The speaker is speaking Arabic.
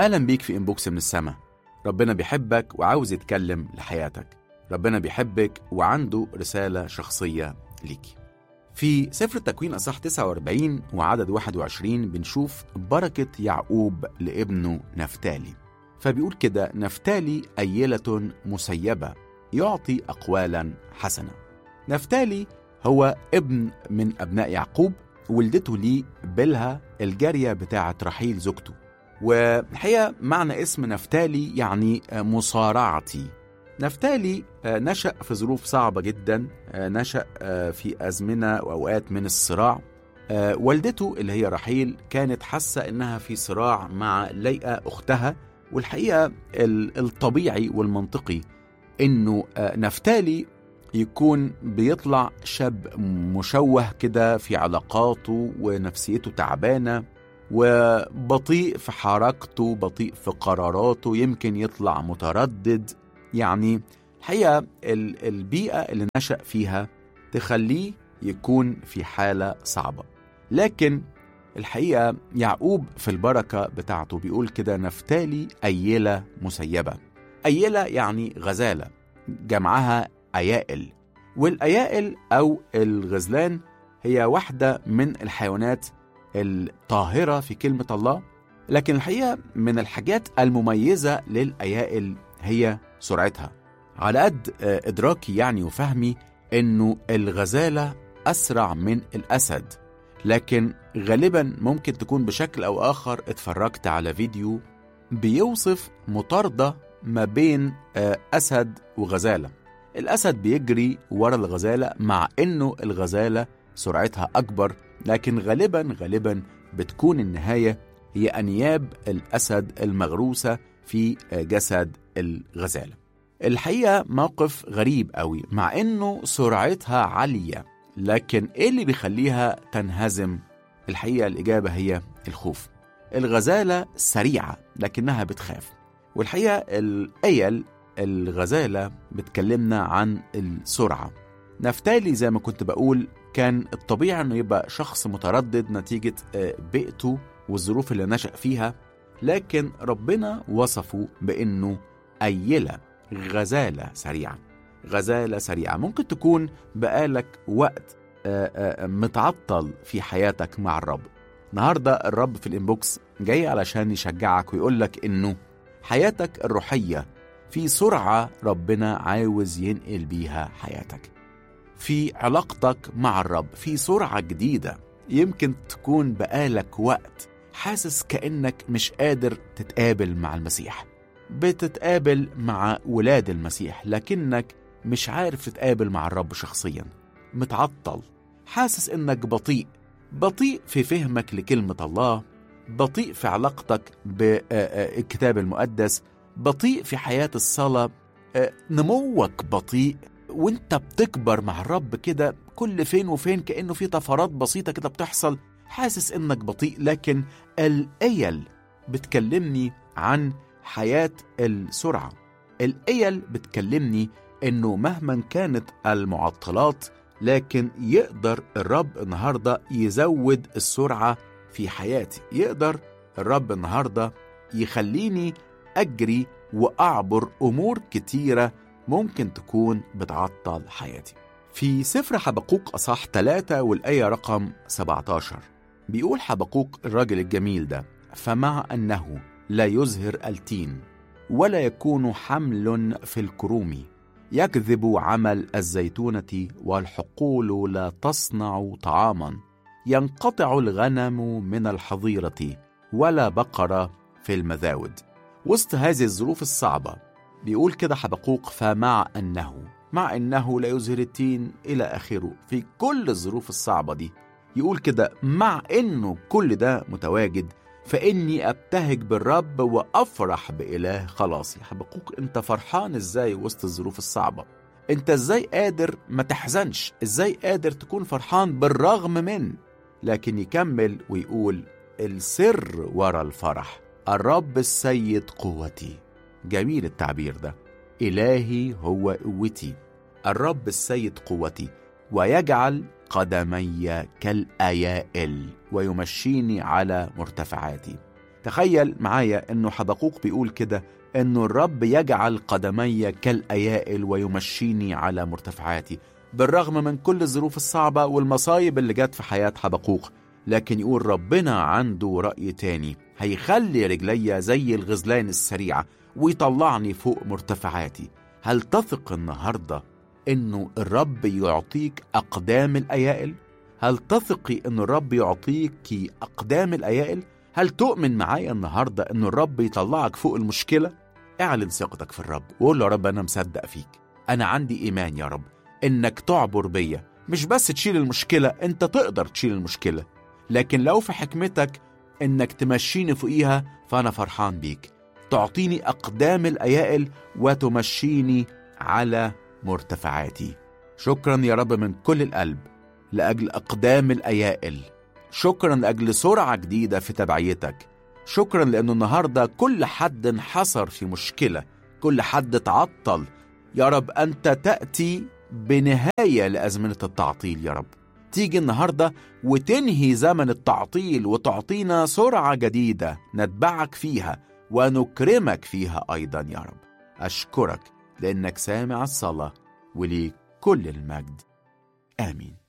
أهلا بيك في إنبوكس من السما. ربنا بيحبك وعاوز يتكلم لحياتك. ربنا بيحبك وعنده رسالة شخصية ليكي. في سفر التكوين أصحاح 49 وعدد 21 بنشوف بركة يعقوب لابنه نفتالي. فبيقول كده: نفتالي أيلة مسيبة يعطي أقوالا حسنة. نفتالي هو ابن من أبناء يعقوب، ولدته ليه بلها الجارية بتاعة رحيل زوجته. والحقيقة معنى اسم نفتالي يعني مصارعتي. نفتالي نشأ في ظروف صعبة جدا، نشأ في أزمنة وأوقات من الصراع. والدته اللي هي رحيل كانت حاسة إنها في صراع مع ليئة أختها، والحقيقة الطبيعي والمنطقي إنه نفتالي يكون بيطلع شاب مشوه كده في علاقاته ونفسيته تعبانة وبطيء في حركته، بطيء في قراراته، يمكن يطلع متردد. يعني الحقيقة البيئة اللي نشأ فيها تخليه يكون في حالة صعبة. لكن الحقيقة يعقوب في البركة بتاعته بيقول كده: نفتالي أيلة مسيبة. أيلة يعني غزالة، جمعها أيائل، والأيائل أو الغزلان هي واحدة من الحيوانات الطاهرة في كلمة الله. لكن الحقيقة من الحاجات المميزة للأيائل هي سرعتها. على قد إدراكي يعني وفهمي إنه الغزالة أسرع من الأسد، لكن غالبا ممكن تكون بشكل أو آخر اتفرجت على فيديو بيوصف مطاردة ما بين أسد وغزالة. الأسد بيجري ورا الغزالة مع إنه الغزالة سرعتها أكبر، لكن غالبا بتكون النهاية هي أنياب الأسد المغروسة في جسد الغزالة. الحقيقة موقف غريب قوي، مع إنه سرعتها عالية، لكن إيه اللي بيخليها تنهزم؟ الحقيقة الإجابة هي الخوف. الغزالة سريعة لكنها بتخاف. والحقيقة الأيل الغزالة بتكلمنا عن السرعة. نفتالي زي ما كنت بقول كان الطبيعي أنه يبقى شخص متردد نتيجة بيئته والظروف اللي نشأ فيها، لكن ربنا وصفه بأنه أيلة، غزالة سريعة. غزالة سريعة. ممكن تكون بقالك وقت متعطل في حياتك مع الرب. النهاردة الرب في الإنبوكس جاي علشان يشجعك ويقولك إنه حياتك الروحية في سرعة ربنا عاوز ينقل بيها حياتك. في علاقتك مع الرب في سرعة جديدة. يمكن تكون بقالك وقت حاسس كأنك مش قادر تتقابل مع المسيح، بتتقابل مع ولاد المسيح لكنك مش عارف تتقابل مع الرب شخصيا، متعطل، حاسس انك بطيء في فهمك لكلمة الله، بطيء في علاقتك بالكتاب المقدس، بطيء في حياة الصلاة، نموك بطيء، وانت بتكبر مع الرب كده كل فين وفين كأنه في طفرات بسيطة كده بتحصل، حاسس انك بطيء. لكن الأيل بتكلمني عن حياة السرعة. الأيل بتكلمني انه مهما كانت المعطلات لكن يقدر الرب النهاردة يزود السرعة في حياتي. يقدر الرب النهاردة يخليني أجري وأعبر أمور كتيرة ممكن تكون بتعطل حياتي. في سفر حبقوق أصحاح 3 والآية رقم 17 بيقول حبقوق الراجل الجميل ده: فمع أنه لا يزهر التين ولا يكون حمل في الكروم، يكذب عمل الزيتونة والحقول لا تصنع طعاما، ينقطع الغنم من الحظيرة ولا بقرة في المذاود. وسط هذه الظروف الصعبة بيقول كده حبقوق: فمع أنه لا يزهر التين إلى آخره. في كل الظروف الصعبة دي يقول كده: مع أنه كل ده متواجد فإني أبتهج بالرب وأفرح بإله خلاصي. حبقوق أنت فرحان إزاي وسط الظروف الصعبة؟ أنت إزاي قادر ما تحزنش؟ إزاي قادر تكون فرحان بالرغم من؟ لكن يكمل ويقول: السر وراء الفرح الرب السيد قوتي. جميل التعبير ده. إلهي هو قوتي، الرب السيد قوتي، ويجعل قدمي كالأيائل ويمشيني على مرتفعاتي. تخيل معايا إنه حبقوق بيقول كده إنه الرب يجعل قدمي كالأيائل ويمشيني على مرتفعاتي. بالرغم من كل الظروف الصعبة والمصايب اللي جت في حياة حبقوق، لكن يقول ربنا عنده رأي تاني، هيخلي رجلي زي الغزلان السريعة ويطلعني فوق مرتفعاتي. هل تثق النهاردة إنه الرب يعطيك أقدام الأيائل؟ هل تثقي إنه الرب يعطيك أقدام الأيائل؟ هل تؤمن معايا النهاردة إنه الرب يطلعك فوق المشكلة؟ اعلن ثقتك في الرب وقول له يا رب أنا مصدق فيك، أنا عندي إيمان يا رب إنك تعبر بيا، مش بس تشيل المشكلة، أنت تقدر تشيل المشكلة، لكن لو في حكمتك إنك تمشيني فوقيها فأنا فرحان بيك. تعطيني أقدام الأيائل وتمشيني على مرتفعاتي. شكرا يا رب من كل القلب لأجل أقدام الأيائل. شكرا لأجل سرعة جديدة في تبعيتك. شكرا لأنه النهاردة كل حد انحصر في مشكلة، كل حد تعطل. يا رب أنت تأتي بنهاية لأزمنة التعطيل. يا رب تيجي النهاردة وتنهي زمن التعطيل وتعطينا سرعة جديدة نتبعك فيها ونكرمك فيها أيضا. يا رب أشكرك لأنك سامع الصلاة وليك كل المجد. آمين.